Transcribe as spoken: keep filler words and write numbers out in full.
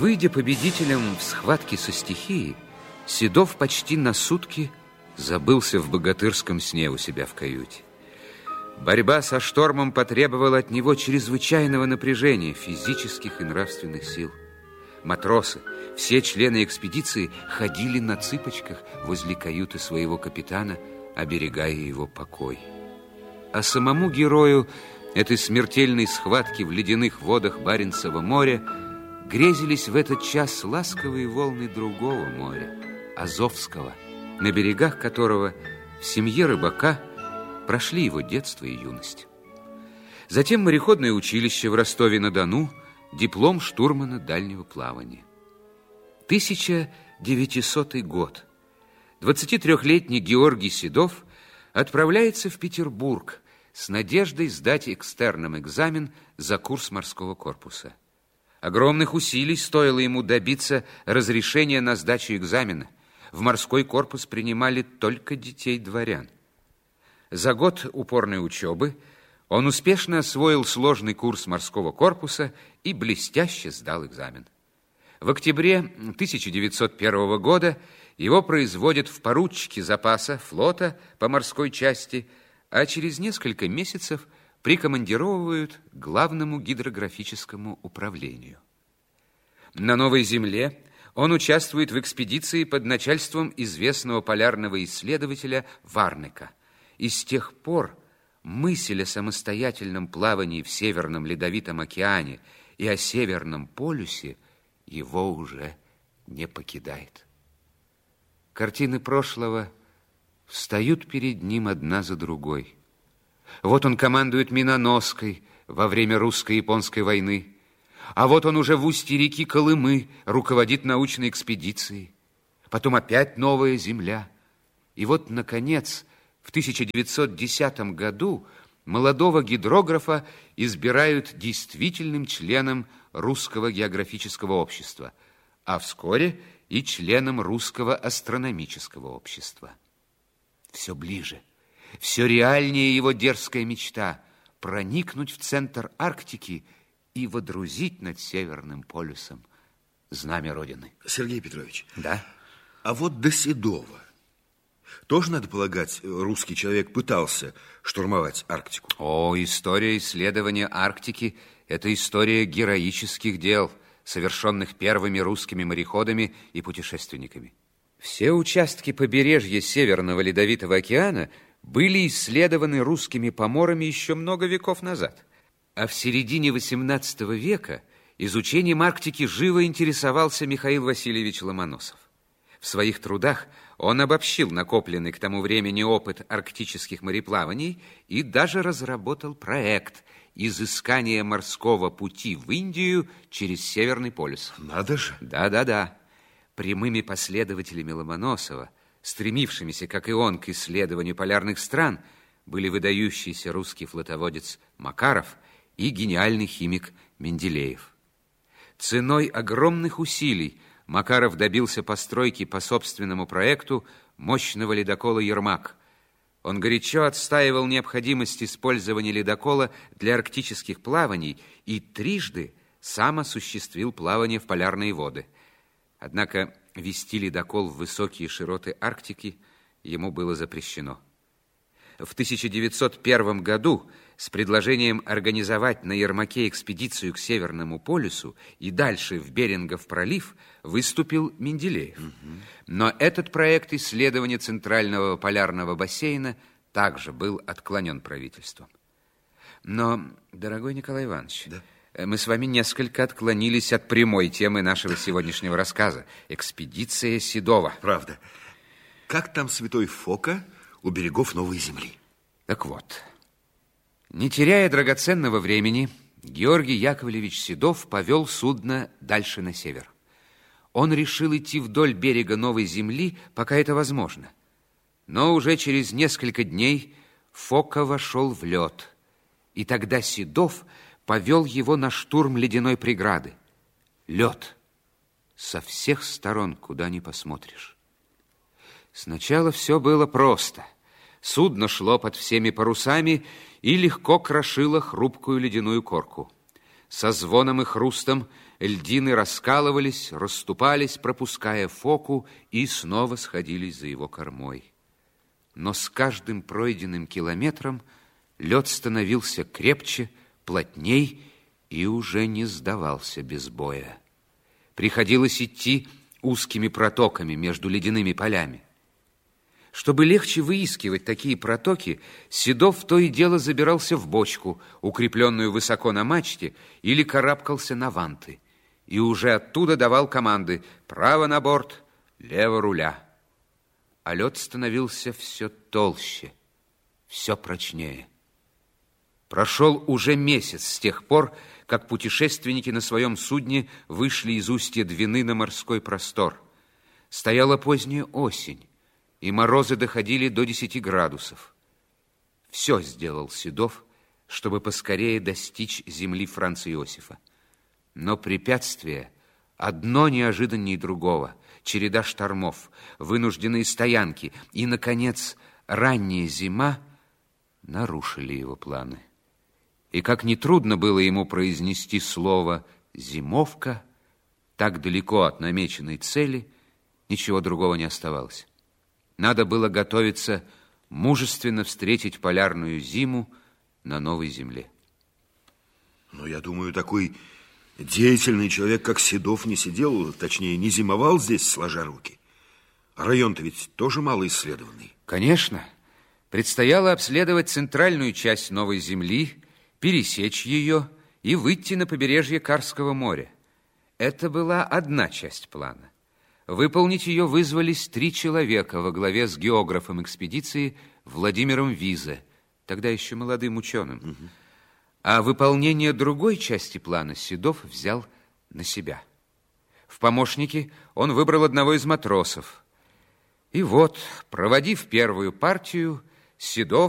Выйдя победителем в схватке со стихией, Седов почти на сутки забылся в богатырском сне у себя в каюте. Борьба со штормом потребовала от него чрезвычайного напряжения физических и нравственных сил. Матросы, все члены экспедиции ходили на цыпочках возле каюты своего капитана, оберегая его покой. А самому герою этой смертельной схватки в ледяных водах Баренцева моря грезились в этот час ласковые волны другого моря, Азовского, на берегах которого в семье рыбака прошли его детство и юность. Затем мореходное училище в Ростове-на-Дону, диплом штурмана дальнего плавания. тысяча девятисотый год. двадцатитрёхлетний Георгий Седов отправляется в Петербург с надеждой сдать экстерном экзамен за курс морского корпуса. Огромных усилий стоило ему добиться разрешения на сдачу экзамена. В морской корпус принимали только детей дворян. За год упорной учебы он успешно освоил сложный курс морского корпуса и блестяще сдал экзамен. В октябре тысяча девятьсот первого года его производят в поручики запаса флота по морской части, а через несколько месяцев прикомандировывают к главному гидрографическому управлению. На Новой Земле он участвует в экспедиции под начальством известного полярного исследователя Варнека. И с тех пор мысль о самостоятельном плавании в Северном Ледовитом океане и о Северном полюсе его уже не покидает. Картины прошлого встают перед ним одна за другой. Вот он командует миноноской во время русско-японской войны, а вот он уже в устье реки Колымы руководит научной экспедицией. Потом опять новая земля. И вот, наконец, в тысяча девятьсот десятом году молодого гидрографа избирают действительным членом Русского географического общества, а вскоре и членом Русского астрономического общества. Все ближе, все реальнее его дерзкая мечта проникнуть в центр Арктики и водрузить над Северным полюсом знамя Родины. Сергей Петрович. Да? А вот до Седова тоже, надо полагать, русский человек пытался штурмовать Арктику? О, история исследования Арктики – это история героических дел, совершенных первыми русскими мореходами и путешественниками. Все участки побережья Северного Ледовитого океана были исследованы русскими поморами еще много веков назад. А в середине восемнадцатого века изучением Арктики живо интересовался Михаил Васильевич Ломоносов. В своих трудах он обобщил накопленный к тому времени опыт арктических мореплаваний и даже разработал проект изыскания морского пути в Индию через Северный полюс. Надо же! Да-да-да. Прямыми последователями Ломоносова, стремившимися, как и он, к исследованию полярных стран, были выдающийся русский флотоводец Макаров и гениальный химик Менделеев. Ценой огромных усилий Макаров добился постройки по собственному проекту мощного ледокола «Ермак». Он горячо отстаивал необходимость использования ледокола для арктических плаваний и трижды сам осуществил плавание в полярные воды. Однако вести ледокол в высокие широты Арктики ему было запрещено. В тысяча девятьсот первом году с предложением организовать на Ермаке экспедицию к Северному полюсу и дальше в Берингов пролив выступил Менделеев. Угу. Но этот проект исследования Центрального полярного бассейна также был отклонен правительством. Но, дорогой Николай Иванович, да? Мы с вами несколько отклонились от прямой темы нашего сегодняшнего рассказа. Экспедиция Седова. Правда. Как там святой Фока у берегов Новой Земли? Так вот, не теряя драгоценного времени, Георгий Яковлевич Седов повел судно дальше на север. Он решил идти вдоль берега Новой Земли, пока это возможно. Но уже через несколько дней Фока вошел в лед, и тогда Седов повел его на штурм ледяной преграды. Лед со всех сторон, куда ни посмотришь. Сначала все было просто. Судно шло под всеми парусами и легко крошило хрупкую ледяную корку. Со звоном и хрустом льдины раскалывались, расступались, пропуская Фоку, и снова сходились за его кормой. Но с каждым пройденным километром лед становился крепче, плотней и уже не сдавался без боя. Приходилось идти узкими протоками между ледяными полями. Чтобы легче выискивать такие протоки, Седов то и дело забирался в бочку, укрепленную высоко на мачте, или карабкался на ванты, и уже оттуда давал команды: право на борт, лево руля. А лед становился все толще, все прочнее. Прошел уже месяц с тех пор, как путешественники на своем судне вышли из устья Двины на морской простор. Стояла поздняя осень, и морозы доходили до десяти градусов. Все сделал Седов, чтобы поскорее достичь земли Франца Иосифа. Но препятствия одно неожиданнее другого, череда штормов, вынужденные стоянки и, наконец, ранняя зима нарушили его планы. И как нетрудно было ему произнести слово «зимовка», так далеко от намеченной цели ничего другого не оставалось. Надо было готовиться мужественно встретить полярную зиму на новой земле. Но я думаю, такой деятельный человек, как Седов, не сидел, точнее, не зимовал здесь, сложа руки. А район-то ведь тоже малоисследованный. Конечно. Предстояло обследовать центральную часть новой земли, пересечь ее и выйти на побережье Карского моря. Это была одна часть плана. Выполнить ее вызвались три человека во главе с географом экспедиции Владимиром Визе, тогда еще молодым ученым. Угу. А выполнение другой части плана Седов взял на себя. В помощники он выбрал одного из матросов. И вот, проводив первую партию, Седов